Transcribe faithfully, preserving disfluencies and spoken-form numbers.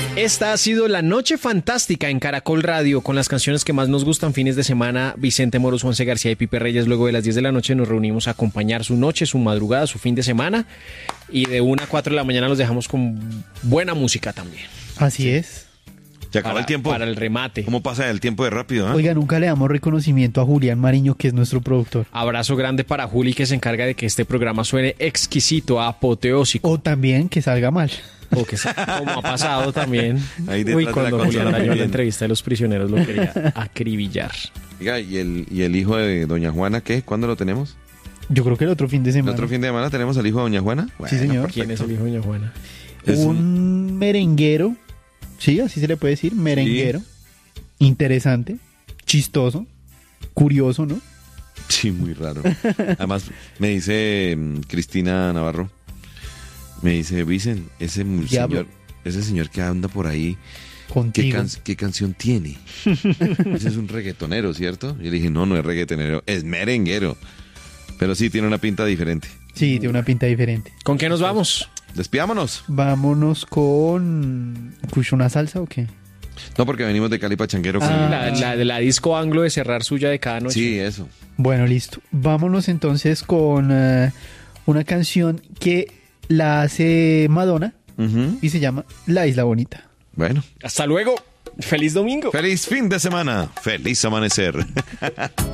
Esta ha sido la noche fantástica en Caracol Radio con las canciones que más nos gustan fines de semana. Vicente Moros, Juanse García y Pipe Reyes. Luego de las diez de la noche nos reunimos a acompañar su noche, su madrugada, su fin de semana. Y de una a cuatro de la mañana los dejamos con buena música también. Así es. Se acaba Para, el tiempo. para el remate. ¿Cómo pasa el tiempo de rápido? ¿eh? Oiga, nunca le damos reconocimiento a Julián Mariño, que es nuestro productor. Abrazo grande para Juli, que se encarga de que este programa suene exquisito, apoteósico. O también que salga mal. O que sea, como ha pasado también. Ahí detrás Uy, de la cuando consola Julián dañó la también. entrevista de los prisioneros lo quería acribillar. Oiga, ¿y el, ¿y el hijo de doña Juana qué? ¿Cuándo lo tenemos? Yo creo que el otro fin de ¿El semana. otro fin de semana tenemos al hijo de doña Juana? Sí, señor. ¿Quién es el hijo de doña Juana? Es un... un- merenguero. Sí, así se le puede decir. Merenguero. Interesante. Chistoso. Curioso, ¿no? Sí, muy raro. Además, me dice mm, Cristina Navarro, me dice, Vicen, ese mu- Diablo. señor, ese señor que anda por ahí, ¿qué, Contigo. can- qué canción tiene? Ese es un reggaetonero, ¿cierto? Y le dije, no, no es reggaetonero, es merenguero. Pero sí, tiene una pinta diferente. Sí, tiene una pinta diferente. ¿Con qué nos vamos? Despidámonos. Vámonos con... ¿Escucho una salsa o qué? No, porque venimos de Cali Pachanguero. con- Ah. La, la de la disco anglo de cerrar suya de cada noche. Sí, eso. Bueno, listo. Vámonos entonces con eh, una canción que la hace Madonna Ujú. y se llama La Isla Bonita. Bueno, Hasta luego. Feliz domingo. feliz fin de semana. Feliz amanecer.